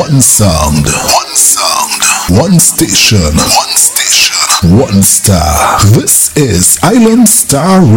One sound. One station. One star. This is Island Star